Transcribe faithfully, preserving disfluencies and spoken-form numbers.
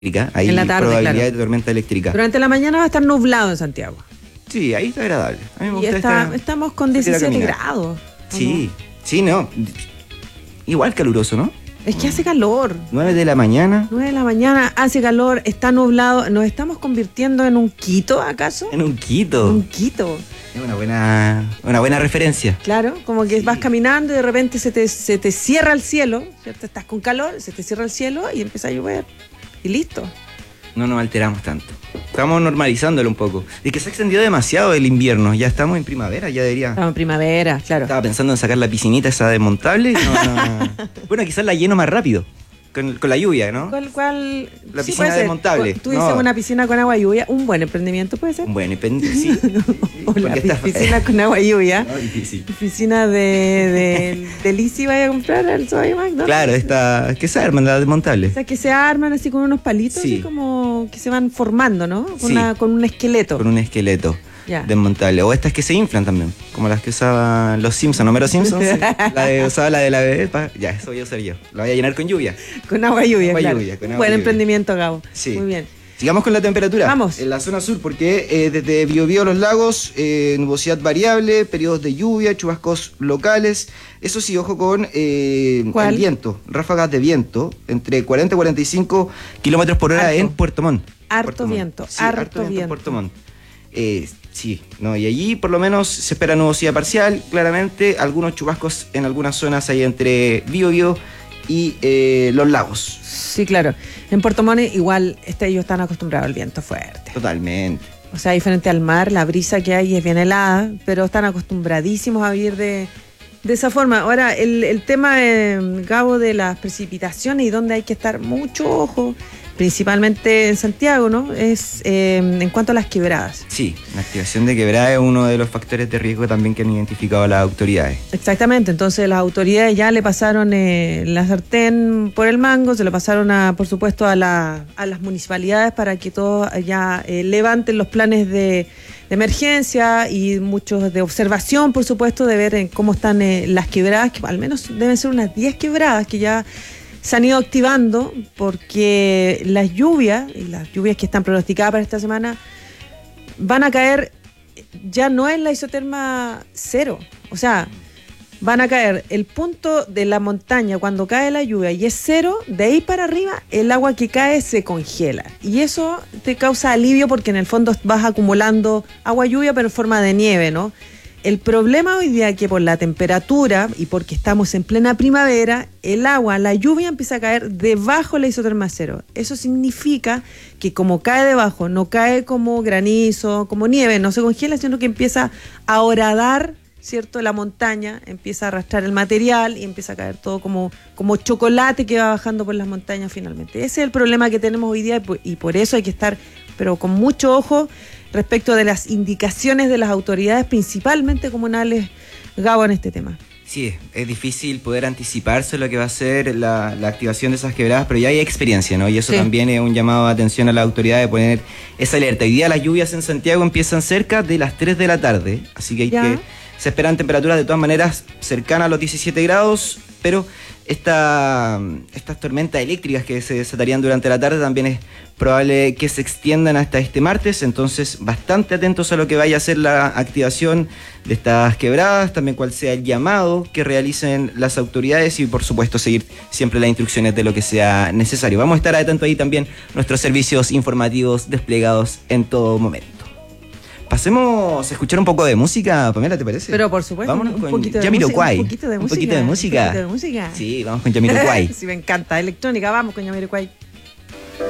Hay en la tarde, probabilidad claro. de tormenta eléctrica. Durante la mañana va a estar nublado en Santiago. Sí, ahí está agradable. A mí me Y gusta está, esta, estamos con salir a diecisiete caminar. grados. ¿o Sí, no? sí, no. Igual caluroso, ¿no? Es que hace calor. nueve de la mañana. nueve de la mañana, hace calor, está nublado. ¿Nos estamos convirtiendo en un Quito, acaso? En un Quito. Un Quito. Es una buena, una buena referencia. Claro, como que Sí. vas caminando y de repente se te, se te cierra el cielo, ¿cierto? Estás con calor, se te cierra el cielo y empieza a llover. Y listo. No nos alteramos tanto. Estamos normalizándolo un poco. Es que se ha extendido demasiado el invierno. Ya estamos en primavera, ya debería. Estamos en primavera, claro. Estaba pensando en sacar la piscinita esa desmontable. No, no, no. Bueno, quizás la lleno más rápido. Con, con la lluvia, ¿no? ¿Cuál, cuál? La sí, piscina puede ser. desmontable. Tú dices No. una piscina con agua y lluvia, un buen emprendimiento puede ser. Bueno, y pen- sí. O la Porque está- piscina con agua y lluvia. No, difícil. Piscina de, de, de Lizzy vaya a comprar al Sodimac, ¿no? Claro, esta. ¿Qué se arman? La desmontable. O sea, que se arman así con unos palitos, Sí. así como que se van formando, ¿no? Con, Sí. una, con un esqueleto. Con un esqueleto Ya. desmontable. O estas que se inflan también. Como las que usaban los Simpsons, Homero Simpson. Sí. La de, usaba la de la bebé. pa- Ya, eso voy a usar yo. La voy a llenar con lluvia. Con agua y lluvia, Agua y claro. lluvia, con Un agua buen y lluvia. emprendimiento, Gabo. Sí. Muy bien. Sigamos con la temperatura. Vamos. En la zona sur, porque eh, desde Biobío a Los Lagos, eh, nubosidad variable, periodos de lluvia, chubascos locales. Eso sí, ojo con eh, ¿Cuál? el viento, ráfagas de viento, entre cuarenta y cuarenta y cinco kilómetros por hora Harto. en Puerto Montt. Harto Puerto Montt. viento, Sí, harto harto viento en viento. Puerto Montt. Eh, sí, no, y allí por lo menos se espera nubosidad parcial, claramente, algunos chubascos en algunas zonas ahí entre Biobío y eh, Los Lagos. Sí, claro. En Puerto Montt igual este, ellos están acostumbrados al viento fuerte. Totalmente. O sea, diferente al mar, la brisa que hay es bien helada, pero están acostumbradísimos a vivir de, de esa forma. Ahora, el, el tema, eh, Gabo, de las precipitaciones y donde hay que estar mucho ojo, principalmente en Santiago, ¿no? Es eh, en cuanto a las quebradas. Sí, la activación de quebrada es uno de los factores de riesgo también que han identificado las autoridades. Exactamente, entonces las autoridades ya le pasaron eh, la sartén por el mango, se lo pasaron a, por supuesto a, la, a las municipalidades para que todos ya eh, levanten los planes de, de emergencia y muchos de observación, por supuesto, de ver eh, cómo están eh, las quebradas, que al menos deben ser unas diez quebradas que ya se han ido activando porque las lluvias, y las lluvias que están pronosticadas para esta semana, van a caer ya no en la isoterma cero. O sea, van a caer el punto de la montaña cuando cae la lluvia y es cero, de ahí para arriba el agua que cae se congela. Y eso te causa alivio porque en el fondo vas acumulando agua lluvia pero en forma de nieve, ¿no? El problema hoy día es que por la temperatura y porque estamos en plena primavera, el agua, la lluvia empieza a caer debajo de la isoterma cero. Eso significa que como cae debajo, no cae como granizo, como nieve, no se congela, sino que empieza a horadar, ¿cierto? La montaña, empieza a arrastrar el material y empieza a caer todo como, como chocolate que va bajando por las montañas finalmente. Ese es el problema que tenemos hoy día y por, y por eso hay que estar, pero con mucho ojo, respecto de las indicaciones de las autoridades, principalmente comunales, Gabo, en este tema. Sí, es difícil poder anticiparse lo que va a ser la, la activación de esas quebradas, pero ya hay experiencia, ¿no? Y eso Sí. también es un llamado de atención a la autoridad de poner esa alerta. Hoy día las lluvias en Santiago empiezan cerca de las tres de la tarde, así que hay Ya. que se esperan temperaturas de todas maneras cercanas a los diecisiete grados, pero esta, estas tormentas eléctricas que se desatarían durante la tarde también es probable que se extiendan hasta este martes, entonces bastante atentos a lo que vaya a ser la activación de estas quebradas, también cuál sea el llamado que realicen las autoridades y por supuesto seguir siempre las instrucciones de lo que sea necesario. Vamos a estar atentos ahí también nuestros servicios informativos desplegados en todo momento. Pasemos a escuchar un poco de música, Pamela, ¿te parece? Pero por supuesto, Vámonos un con poquito de Jamiroquai. música, un poquito de Un música, poquito de música. un poquito de música. Sí, vamos con Jamiroquai. Sí, me encanta. Electrónica, vamos con Jamiroquai.